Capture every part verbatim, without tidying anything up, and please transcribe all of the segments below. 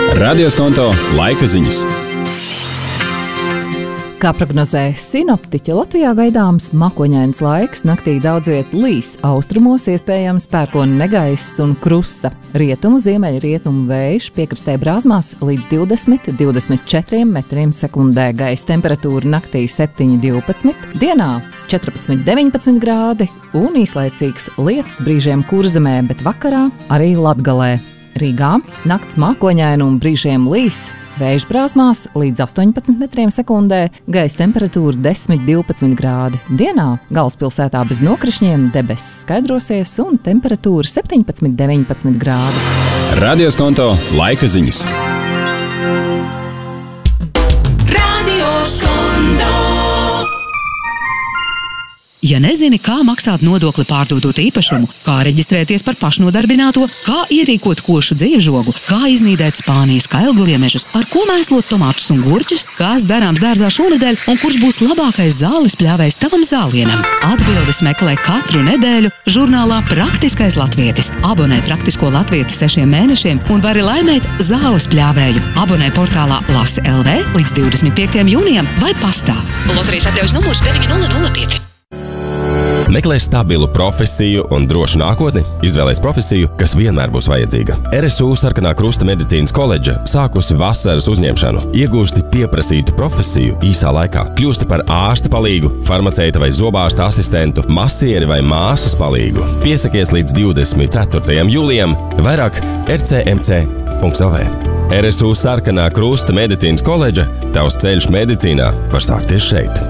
Radioskonto laika ziņas. Kā prognozē sinoptiķi, Latvijā gaidāms mākoņains laiks, naktī daudz viet līs, austrumos iespējams pērkona negaiss un krusa. Rietumu, ziemeļa rietumu vējš piekrastē brāzmās līdz divdesmit līdz divdesmit četriem metriem sekundē. Gaisa temperatūra naktī septiņi līdz divpadsmit, dienā četrpadsmit līdz deviņpadsmit grādi un īslaicīgs lietus brīžiem Kurzemē, bet vakarā arī Latgalē. Rīgā nakts mākoņaina un brīžiem līs. Vējš brāzmās līdz astoņpadsmit metriem sekundē, gaisa temperatūra desmit līdz divpadsmit grādi. Dienā galvaspilsētā bez nokrišņiem debesis skaidrosies un temperatūra septiņpadsmit līdz deviņpadsmit grādi. Radioskonto laika ziņas. Ja nezini, kā maksāt nodokli pārdodot īpašumu, kā reģistrēties par pašnodarbināto, kā ierīkot košu dzīvžogu, kā iznīdēt Spānijas kailgliemežus, ar ko mēslot tomātus un gurķus, kas darāms dārzā šonedēļ un kurš būs labākais zāles pļāvējs tavam zālienam. Atbildes meklē katru nedēļu žurnālā Praktiskais latvietis. Abonē Praktisko latvieti sešiem mēnešiem un vari laimēt zāles pļāvēju. Abonē portālā Lasi L V līdz divdesmit piektajam jūnijam vai pastā. Loterijas atļaujas numurs deviņi nulle nulle pieci. Meklē stabilu profesiju un drošu nākotni? Izvēlēs profesiju, kas vienmēr būs vajadzīga. R S U Sarkanā Krusta medicīnas koledža sākusi vasaras uzņemšanu. Iegūsti pieprasītu profesiju īsā laikā. Kļūsti par ārsta palīgu, farmaceita vai zobārsta asistentu, masieri vai māsas palīgu. Piesakies līdz divdesmit ceturtajam jūlijam. Vairāk r c m c punkts l v. R S U Sarkanā Krusta medicīnas koledža. Tavs ceļš medicīnā var sākties šeit.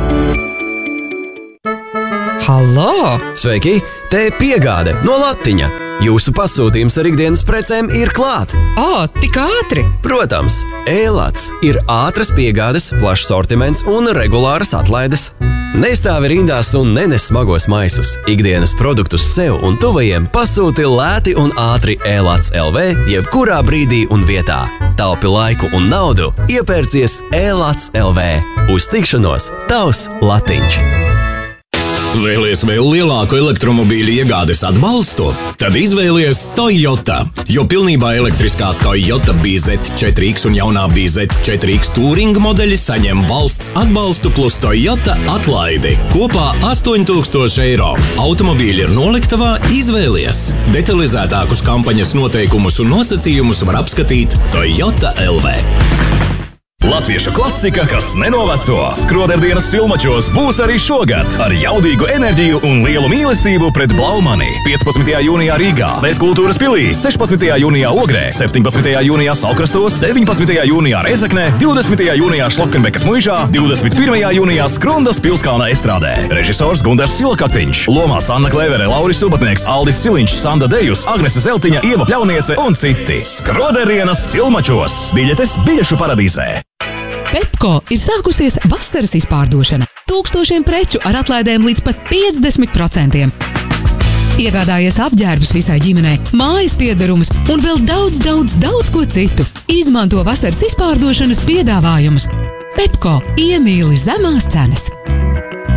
Halo! Sveiki! Te piegāde no Latiņa. Jūsu pasūtījums ar ikdienas precēm ir klāt. O, tik ātri! Protams, E-Lats ir ātras piegādes, plašs sortiments un regulāras atlaides. Nestāvi rindās un nenes smagos maisus. Ikdienas produktus sev un tuvajiem pasūti lēti un ātri E-Lats L V jebkurā brīdī un vietā. Taupi laiku un naudu, iepērcies E-Lats L V. Uz tikšanos, tavs Latiņš! Vēlies vēl lielāku elektromobīļu iegādes atbalstu? Tad izvēlies Toyota, jo pilnībā elektriskā Toyota B Z četri X un jaunā B Z četri X Touring modeļi saņem valsts atbalstu plus Toyota atlaidi. Kopā astoņi tūkstoši eiro. Automobīļi ir noliktavā, izvēlies. Detalizētākus kampaņas noteikumus un nosacījumus var apskatīt Toyota L V. Latviešu klasika, kas nenoveco. Skroderdienas Silmačos būs arī šogad ar jaudīgu enerģiju un lielu mīlestību pret Blaumani. piecpadsmitajā jūnijā Rīgā, Vētkultūras pilī, sešpadsmitajā jūnijā Ogrē, septiņpadsmitajā jūnijā Salkrastos, deviņpadsmitajā jūnijā Rezeknē, divdesmitajā jūnijā Šlokenbekas muižā, divdesmit pirmajā jūnijā Skrundas Pilskalna estrādē. Režisors Gundars Silakaktiņš, lomās Anna Klevere, Lauris Subatnieks, Aldis Siliņš, Sanda Dejus, Agnese Zeltiņa, Ieva Pļauniece un citi. Skroderdienas Silmačos. Biļetes biļešu paradīzē. Pepko ir sākusies vasaras izpārdošana. Tūkstošiem preču ar atlaidēm līdz pat piecdesmit procentiem. Iegādājies apģērbus visai ģimenei, mājas piederumus un vēl daudz, daudz, daudz ko citu. Izmanto vasaras izpārdošanas piedāvājumus. Pepko iemīli zemās cenas.